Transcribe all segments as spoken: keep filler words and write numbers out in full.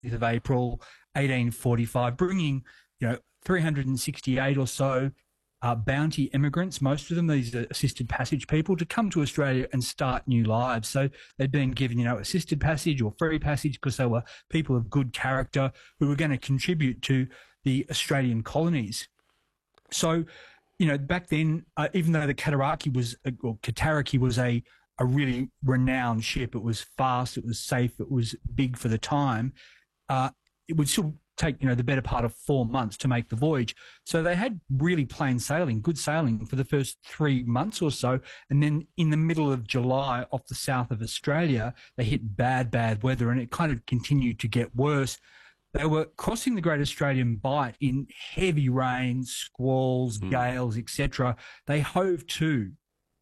of April, eighteen forty-five, bringing, you know, three hundred sixty-eight or so uh, bounty immigrants, most of them, these are assisted passage people, to come to Australia and start new lives. So they'd been given, you know, assisted passage or free passage because they were people of good character who were going to contribute to the Australian colonies. So, you know, back then, uh, even though the Kataraki was, or Kataraki was a, a really renowned ship, it was fast, it was safe, it was big for the time, uh, it would still take, you know, the better part of four months to make the voyage. So they had really plain sailing, good sailing for the first three months or so. And then in the middle of July off the south of Australia, they hit bad, bad weather, and it kind of continued to get worse. They were crossing the Great Australian Bight in heavy rain, squalls, mm. gales, et cetera. They hove to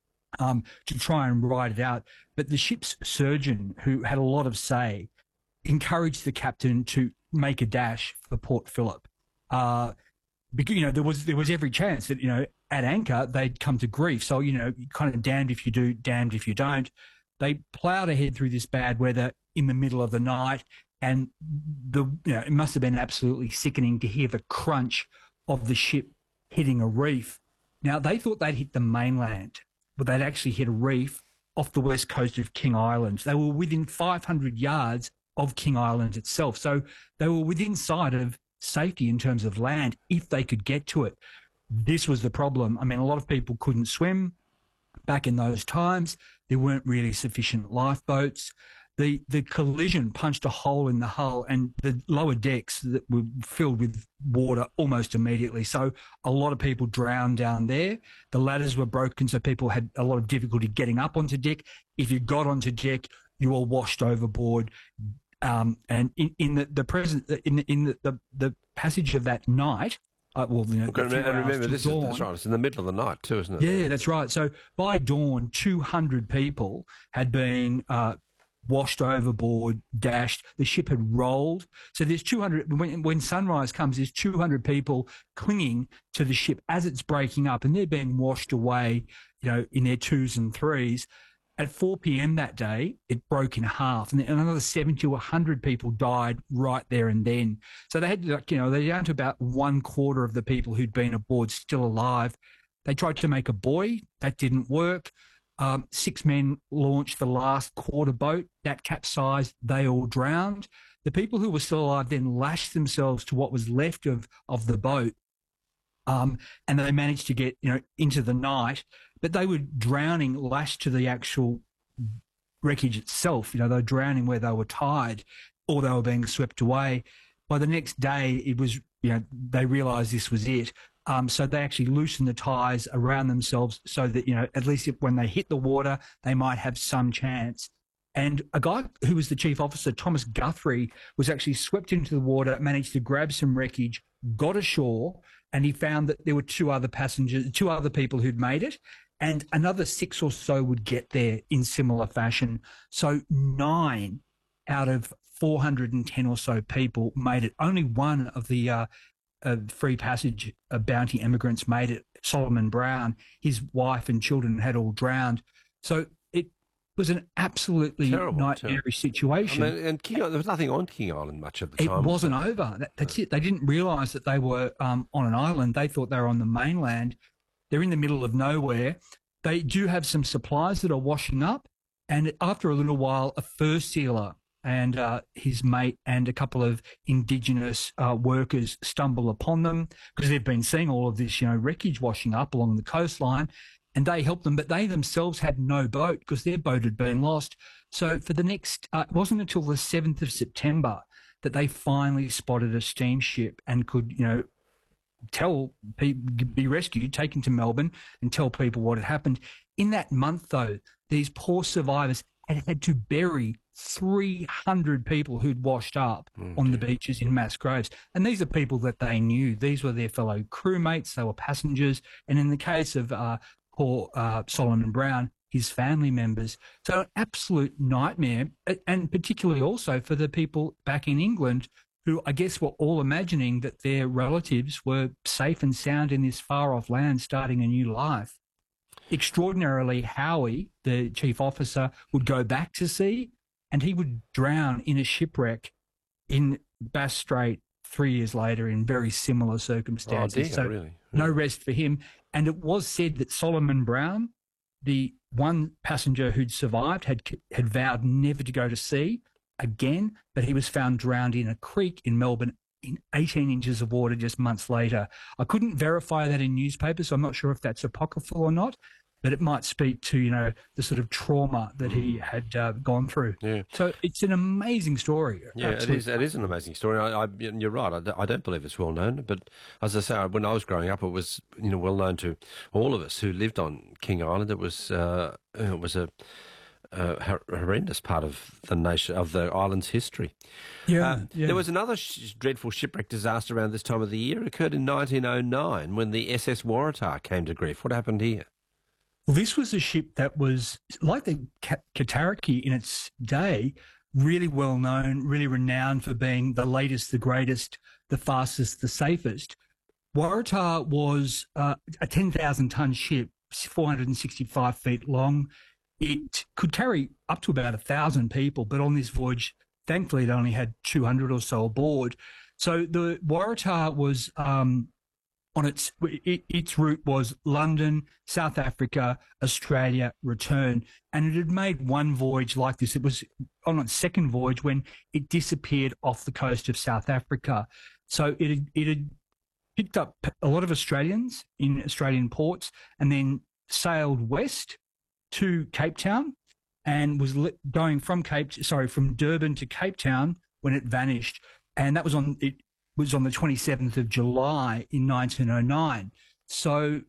um, to try and ride it out. But the ship's surgeon, who had a lot of say, encouraged the captain to make a dash for Port Phillip. Uh, because, you know, there was there was every chance that, you know, at anchor they'd come to grief. So, you know, kind of damned if you do, damned if you don't. They ploughed ahead through this bad weather in the middle of the night. And the, you know, it must have been absolutely sickening to hear the crunch of the ship hitting a reef. Now, they thought they'd hit the mainland, but they'd actually hit a reef off the west coast of King Island. They were within five hundred yards of King Island itself. So they were within sight of safety in terms of land if they could get to it. This was the problem. I mean, a lot of people couldn't swim back in those times. There weren't really sufficient lifeboats. The the collision punched a hole in the hull, and the lower decks that were filled with water almost immediately. So a lot of people drowned down there. The ladders were broken, so people had a lot of difficulty getting up onto deck. If you got onto deck, you were washed overboard. Um, and in, in the, the present, in, in the, the, the passage of that night, uh, well, you know, okay, and remember, this dawn, is that's right. It's in the middle of the night too, isn't it? Yeah, that's right. So by dawn, two hundred people had been uh, washed overboard, dashed. The ship had rolled. So there's two hundred. When, when sunrise comes, there's two hundred people clinging to the ship as it's breaking up, and they're being washed away, you know, in their twos and threes. At four p.m. that day, it broke in half, and another seventy or one hundred people died right there and then. So they had, like, you know, they're down to about one quarter of the people who'd been aboard still alive. They tried to make a buoy. That didn't work. Um, six men launched the last quarter boat. That capsized. They all drowned. The people who were still alive then lashed themselves to what was left of, of the boat. Um, and they managed to get, you know, into the night, but they were drowning lashed to the actual wreckage itself. You know, they were drowning where they were tied, or they were being swept away. By the next day, it was, you know, they realised this was it. Um, so they actually loosened the ties around themselves so that, you know, at least if, when they hit the water, they might have some chance. And a guy who was the chief officer, Thomas Guthrie, was actually swept into the water, managed to grab some wreckage, got ashore, and he found that there were two other passengers, two other people who'd made it, and another six or so would get there in similar fashion. So nine out of four hundred ten or so people made it. Only one of the uh, uh, free passage uh, bounty immigrants made it, Solomon Brown. His wife and children had all drowned. So it was an absolutely terrible, nightmarish terrible. situation. I mean, and King, there was nothing on King Island much at the it time. It wasn't over. That, that's it. They didn't realise that they were um, on an island. They thought they were on the mainland. They're in the middle of nowhere. They do have some supplies that are washing up. And after a little while, a fur sealer and uh, his mate and a couple of Indigenous uh, workers stumble upon them because they've been seeing all of this, you know, wreckage washing up along the coastline. And they helped them, but they themselves had no boat because their boat had been lost. So for the next, uh, it wasn't until the seventh of September that they finally spotted a steamship and could, you know, tell people, be rescued, taken to Melbourne and tell people what had happened. In that month, though, these poor survivors had had to bury three hundred people who'd washed up mm, on the beaches in mass graves. And these are people that they knew. These were their fellow crewmates. They were passengers. And in the case of uh, poor uh, Solomon Brown, his family members. So an absolute nightmare, and particularly also for the people back in England who I guess were all imagining that their relatives were safe and sound in this far-off land starting a new life. Extraordinarily, Howie, the chief officer, would go back to sea and he would drown in a shipwreck in Bass Strait three years later in very similar Oh, circumstances. dear, so really? no Yeah. rest for him. And it was said that Solomon Brown, the one passenger who'd survived, had had vowed never to go to sea again, but he was found drowned in a creek in Melbourne in eighteen inches of water just months later. I couldn't verify that in newspapers, so I'm not sure if that's apocryphal or not, but it might speak to, you know, the sort of trauma that he had uh, gone through. Yeah. So it's an amazing story. Yeah, it Absolutely. is. It is an amazing story. I, I, you're right. I, d- I don't believe it's well known, but as I say, when I was growing up, it was, you know, well known to all of us who lived on King Island. It was uh, it was a, a hor- horrendous part of the nation of the island's history. Yeah, Uh, yeah. There was another sh- dreadful shipwreck disaster around this time of the year. It occurred in nineteen oh nine when the S S Waratah came to grief. What happened here? Well, this was a ship that was like the Ka- Kataraki in its day, really well known, really renowned for being the latest, the greatest, the fastest, the safest. Waratah was uh, a ten thousand ton ship, four hundred sixty-five feet long. It could carry up to about one thousand people, but on this voyage, thankfully, it only had two hundred or so aboard. So the Waratah was um, on its it, its route was London, South Africa, Australia, return, and it had made one voyage like this. It was on its second voyage when it disappeared off the coast of South Africa. So it had, it had picked up a lot of Australians in Australian ports, and then sailed west to Cape Town, and was li- going from Cape sorry from Durban to Cape Town when it vanished, and that was on it. was on the twenty-seventh of July in nineteen oh nine. So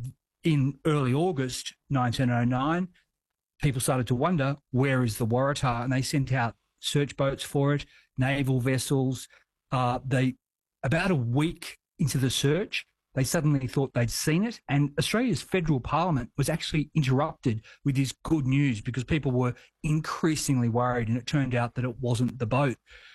in early August nineteen oh nine, people started to wonder, where is the Waratah? And they sent out search boats for it, naval vessels. Uh, they, about a week into the search, they suddenly thought they'd seen it. And Australia's federal parliament was actually interrupted with this good news because people were increasingly worried, and it turned out that it wasn't the boat.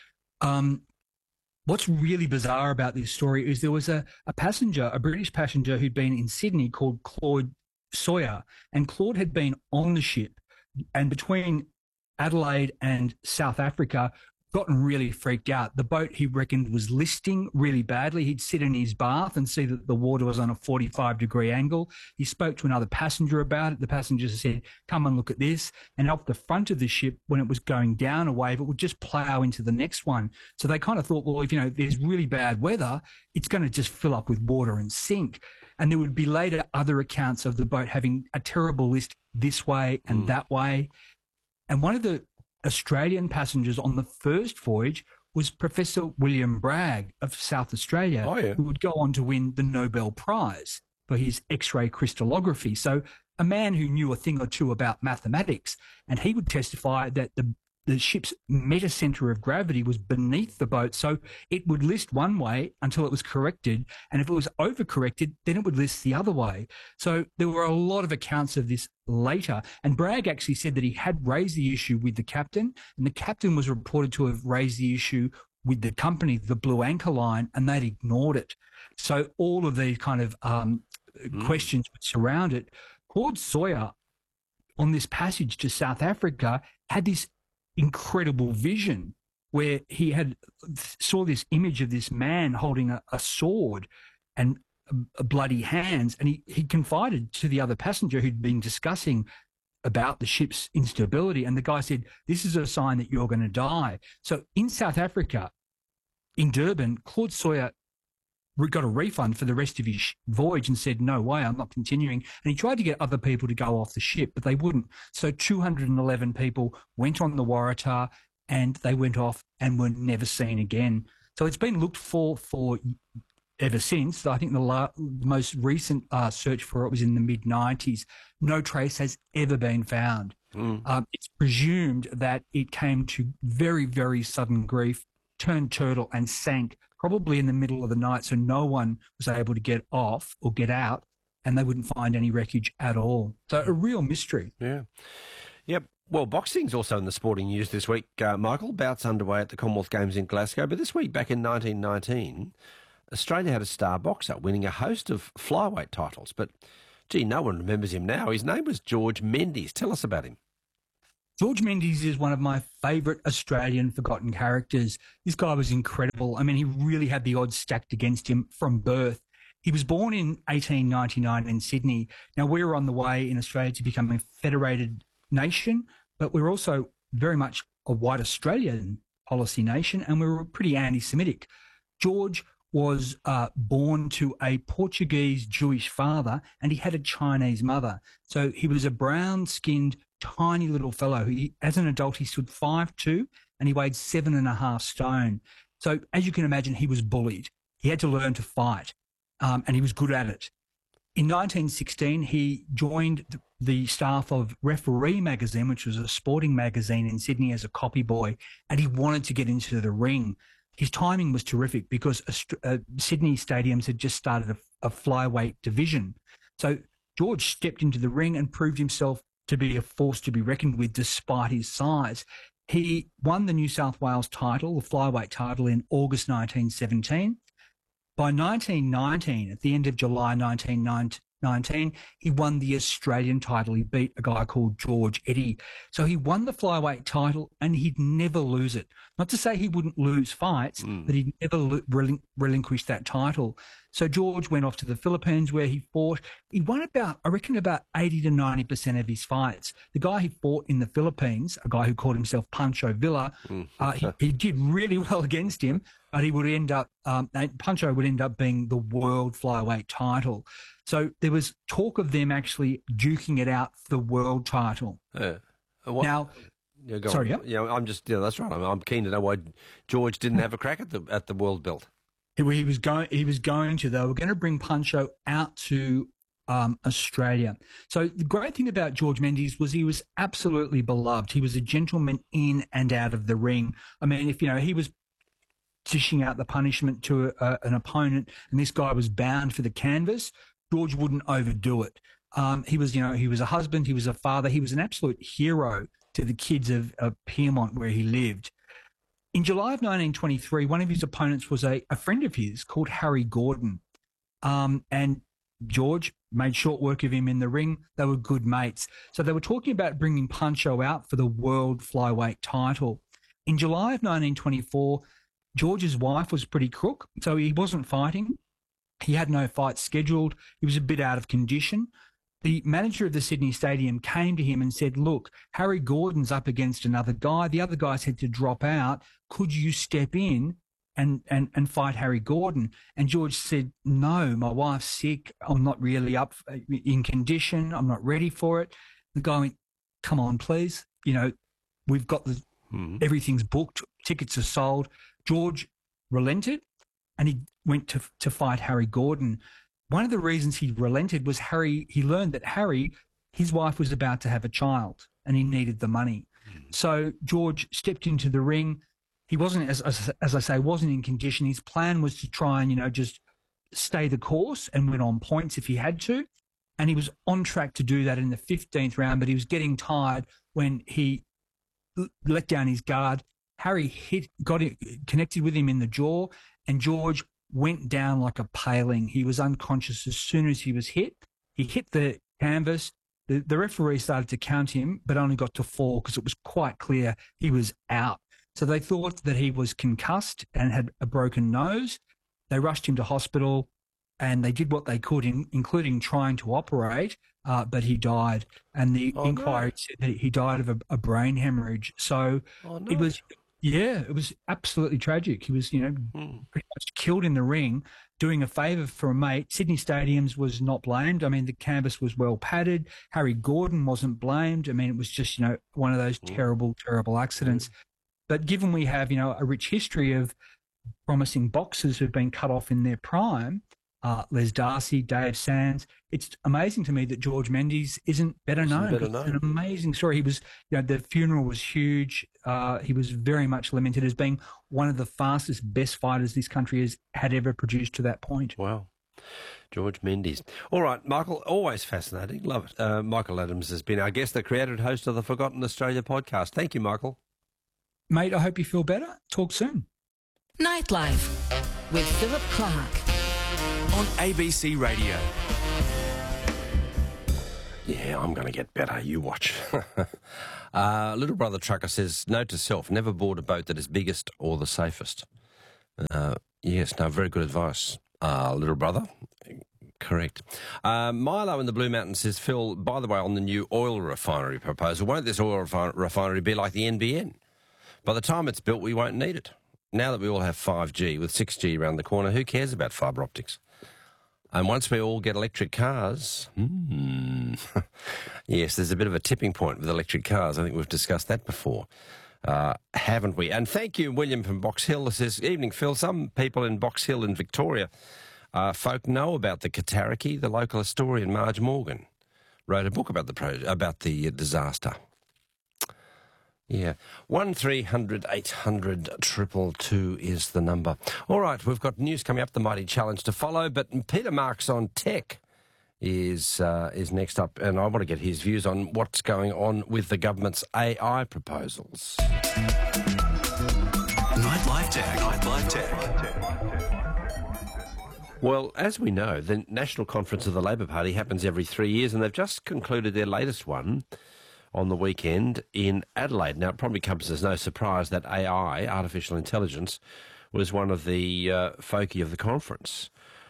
Um, What's really bizarre about this story is there was a, a passenger, a British passenger who'd been in Sydney called Claude Sawyer, and Claude had been on the ship, and between Adelaide and South Africa, gotten really freaked out. The boat, he reckoned, was listing really badly. He'd sit in his bath and see that the water was on a forty-five degree angle. He spoke to another passenger about it. The passenger said, come and look at this. And off the front of the ship, when it was going down a wave, it would just plow into the next one. So they kind of thought, well, if, you know, there's really bad weather, it's going to just fill up with water and sink. And there would be later other accounts of the boat having a terrible list this way and Mm. that way. And one of the Australian passengers on the first voyage was Professor William Bragg of South Australia, Oh, yeah. who would go on to win the Nobel Prize for his X-ray crystallography. So a man who knew a thing or two about mathematics, and he would testify that the the ship's meta-center of gravity was beneath the boat. So it would list one way until it was corrected. And if it was overcorrected, then it would list the other way. So there were a lot of accounts of this later. And Bragg actually said that he had raised the issue with the captain, and the captain was reported to have raised the issue with the company, the Blue Anchor Line, and they'd ignored it. So all of these kind of um, Mm. questions would surround it. Claude Sawyer, on this passage to South Africa, had this incredible vision where he had saw this image of this man holding a, a sword and a, a bloody hands, and he, he confided to the other passenger who'd been discussing about the ship's instability, and the guy said, this is a sign that you're going to die. So in South Africa, in Durban, Claude Sawyer got a refund for the rest of his voyage and said, no way, I'm not continuing. And he tried to get other people to go off the ship, but they wouldn't. So two hundred eleven people went on the Waratah, and they went off and were never seen again. So it's been looked for for ever since. I think the, la- the most recent uh, search for it was in the mid nineties. No trace has ever been found. Mm. Um, it's presumed that it came to very, very sudden grief, turned turtle and sank probably in the middle of the night, so no one was able to get off or get out, and they wouldn't find any wreckage at all. So a real mystery. Yeah. Yep. Well, boxing's also in the sporting news this week, uh, Michael. Bouts underway at the Commonwealth Games in Glasgow. But this week, back in nineteen nineteen, Australia had a star boxer winning a host of flyweight titles. But, gee, no one remembers him now. His name was George Mendes. Tell us about him. George Mendes is one of my favourite Australian forgotten characters. This guy was incredible. I mean, he really had the odds stacked against him from birth. He was born in eighteen ninety-nine in Sydney. Now, we were on the way in Australia to become a federated nation, but we were also very much a white Australian policy nation, and we were pretty anti-Semitic. George was uh, born to a Portuguese Jewish father, and he had a Chinese mother. So he was a brown-skinned, tiny little fellow. He, as an adult, he stood five foot two and he weighed seven and a half stone. So as you can imagine, he was bullied. He had to learn to fight, um, and he was good at it. In nineteen sixteen, he joined the staff of Referee magazine, which was a sporting magazine in Sydney, as a copy boy, and he wanted to get into the ring. His timing was terrific because uh, Sydney Stadiums had just started a, a flyweight division. So George stepped into the ring and proved himself to be a force to be reckoned with despite his size. He won the New South Wales title, the flyweight title, in August nineteen seventeen. By nineteen nineteen, at the end of July nineteen nineteen, he won the Australian title. He beat a guy called George Eddy. So he won the flyweight title and he'd never lose it. Not to say he wouldn't lose fights, mm. but he'd never lo- relin- relinquish that title. So George went off to the Philippines where he fought. He won about, I reckon, about eighty to ninety percent of his fights. The guy he fought in the Philippines, a guy who called himself Pancho Villa, mm. uh, he, he did really well against him, but he would end up, um, Pancho would end up being the world flyweight title. So there was talk of them actually duking it out for the world title. Yeah. What, now, yeah, go sorry, on. yeah? yeah, I'm just, yeah, that's right. I'm, I'm keen to know why George didn't have a crack at the at the world belt. He, he was going. He was going to. They were going to bring Pancho out to um, Australia. So the great thing about George Mendes was he was absolutely beloved. He was a gentleman in and out of the ring. I mean, if you know, he was dishing out the punishment to a, an opponent, and this guy was bound for the canvas, George wouldn't overdo it. Um, he was, you know, he was a husband, he was a father, he was an absolute hero to the kids of, of Pyrmont where he lived. In July of nineteen twenty-three, one of his opponents was a, a friend of his called Harry Gordon. Um, and George made short work of him in the ring. They were good mates. So they were talking about bringing Pancho out for the world flyweight title. In July of nineteen twenty-four, George's wife was pretty crook, so he wasn't fighting. He had no fights scheduled. He was a bit out of condition. The manager of the Sydney Stadium came to him and said, look, Harry Gordon's up against another guy. The other guy's had to drop out. Could you step in and, and, and fight Harry Gordon? And George said, no, my wife's sick. I'm not really up in condition. I'm not ready for it. The guy went, come on, please. You know, we've got the, mm-hmm. everything's booked. Tickets are sold. George relented and he went to to fight Harry Gordon. One of the reasons he relented was Harry, he learned that Harry, his wife was about to have a child and he needed the money. Mm. So George stepped into the ring. He wasn't, as, as, as I say, wasn't in condition. His plan was to try and, you know, just stay the course and win on points if he had to. And he was on track to do that in the fifteenth round, but he was getting tired when he let down his guard. Harry hit, got it, connected with him in the jaw, and George went down like a paling. He was unconscious as soon as he was hit. He hit the canvas. The, the referee started to count him, but only got to four because it was quite clear he was out. So they thought that he was concussed and had a broken nose. They rushed him to hospital and they did what they could, in, including trying to operate, uh, but he died. And the oh, inquiry no. said that he died of a, a brain hemorrhage. So oh, no. it was... Yeah, it was absolutely tragic. He was, you know, mm. pretty much killed in the ring, doing a favour for a mate. Sydney Stadiums was not blamed. I mean, the canvas was well padded. Harry Gordon wasn't blamed. I mean, it was just, you know, one of those mm. terrible, terrible accidents. Mm. But given we have, you know, a rich history of promising boxers who've been cut off in their prime, uh, Les Darcy, Dave Sands, it's amazing to me that George Mendes isn't better known. Better it's known. an amazing story. He was, you know, the funeral was huge. Uh, he was very much lamented as being one of the fastest, best fighters this country has had ever produced to that point. Wow. George Mendes. All right, Michael, always fascinating. Love it. Uh, Michael Adams has been our guest, the creator and host of the Forgotten Australia podcast. Thank you, Michael. Mate, I hope you feel better. Talk soon. Nightlife with Philip Clark on A B C Radio. Yeah, I'm going to get better. You watch. uh, little brother trucker says, note to self, never board a boat that is biggest or the safest. Uh, yes, no, very good advice, uh, little brother. Correct. Uh, Milo in the Blue Mountains says, Phil, by the way, on the new oil refinery proposal, won't this oil refi- refinery be like the N B N? By the time it's built, we won't need it. Now that we all have five G with six G around the corner, who cares about fibre optics? And once we all get electric cars, hmm, yes, there's a bit of a tipping point with electric cars. I think we've discussed that before, uh, haven't we? And thank you, William from Box Hill. It says, evening, Phil. Some people in Box Hill in Victoria, uh, folk know about the Katariki. The local historian, Marge Morgan, wrote a book about the pro- about the uh, disaster. Yeah, one three hundred eight hundred triple two is the number. All right, we've got news coming up, the mighty challenge to follow, but Peter Marks on tech is uh, is next up, and I want to get his views on what's going on with the government's A I proposals. Nightlife Tech. Nightlife Tech. Well, as we know, the National Conference of the Labor Party happens every three years, and they've just concluded their latest one on the weekend in Adelaide. Now, it probably comes as no surprise that A I, artificial intelligence, was one of the uh, foci of the conference.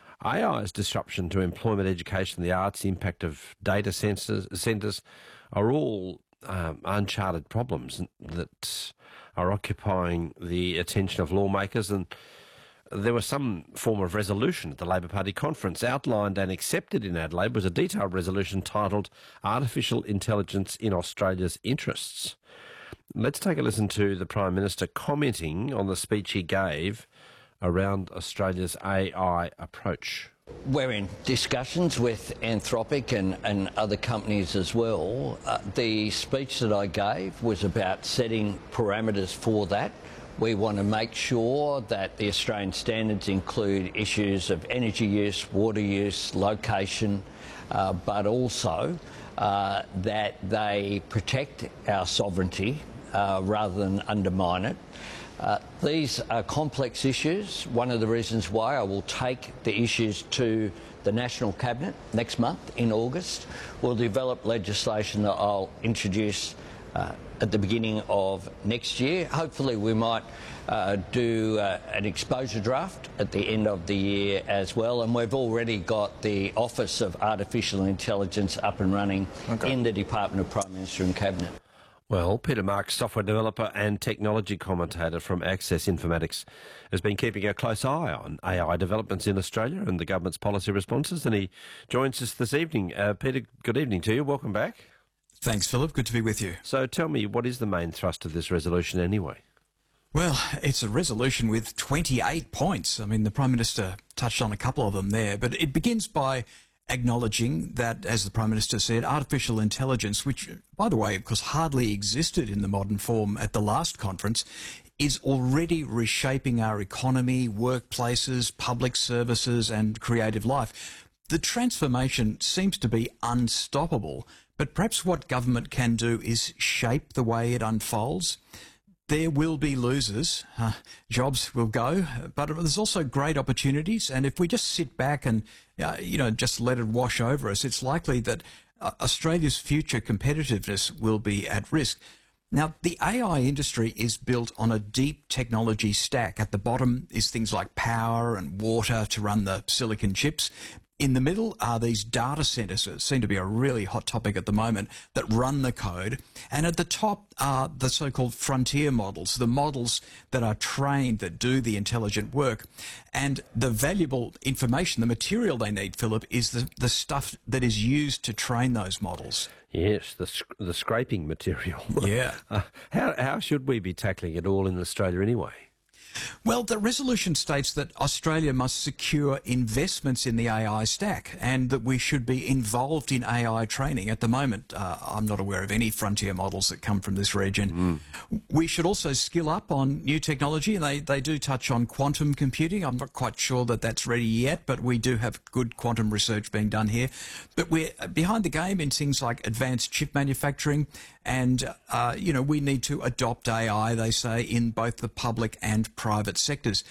A I's disruption to employment, education, the arts, the impact of data centres, centres are all um, uncharted problems that are occupying the attention of lawmakers, and there was some form of resolution at the Labor Party conference. Outlined and accepted in Adelaide was a detailed resolution titled Artificial Intelligence in Australia's Interests. Let's take a listen to the Prime Minister commenting on the speech he gave around Australia's A I approach. We're in discussions with Anthropic and, and other companies as well. Uh, the speech that I gave was about setting parameters for that. We want to make sure that the Australian standards include issues of energy use, water use, location, uh, but also uh, that they protect our sovereignty uh, rather than undermine it. Uh, these are complex issues. One of the reasons why I will take the issues to the National Cabinet next month in August. We'll develop legislation that I'll introduce uh, at the beginning of next year. Hopefully we might uh, do uh, an exposure draft at the end of the year as well, and we've already got the Office of Artificial Intelligence up and running okay. in the Department of Prime Minister and Cabinet. Well, Peter Marks, software developer and technology commentator from Access Informatics, has been keeping a close eye on A I developments in Australia and the government's policy responses, and he joins us this evening. Uh, Peter, good evening to you. Welcome back. Thanks, Philip. Good to be with you. So tell me, what is the main thrust of this resolution anyway? Well, it's a resolution with twenty-eight points. I mean, the Prime Minister touched on a couple of them there, but it begins by acknowledging that, as the Prime Minister said, artificial intelligence, which, by the way, of course, hardly existed in the modern form at the last conference, is already reshaping our economy, workplaces, public services and creative life. The transformation seems to be unstoppable, but perhaps what government can do is shape the way it unfolds. There will be losers, uh, jobs will go, but there's also great opportunities. And if we just sit back and, uh, you know, just let it wash over us, it's likely that uh, Australia's future competitiveness will be at risk. Now, the A I industry is built on a deep technology stack. At the bottom is things like power and water to run the silicon chips. In the middle are these data centres that seem to be a really hot topic at the moment that run the code. And at the top are the so-called frontier models, the models that are trained, that do the intelligent work. And the valuable information, the material they need, Philip, is the, the stuff that is used to train those models. Yes, the sc- the scraping material. Yeah. uh, how, how should we be tackling it all in Australia anyway? Well, the resolution states that Australia must secure investments in the A I stack and that we should be involved in A I training. At the moment, uh, I'm not aware of any frontier models that come from this region. Mm. We should also skill up on new technology, and they, they do touch on quantum computing. I'm not quite sure that that's ready yet, but we do have good quantum research being done here. But we're behind the game in things like advanced chip manufacturing, and, uh, you know, we need to adopt A I, they say, in both the public and private sectors.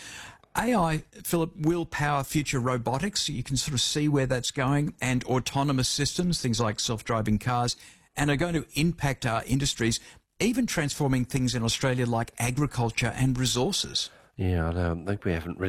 A I, Philip, will power future robotics. You can sort of see where that's going, and autonomous systems, things like self-driving cars, and are going to impact our industries, even transforming things in Australia like agriculture and resources. Yeah, I don't think we haven't really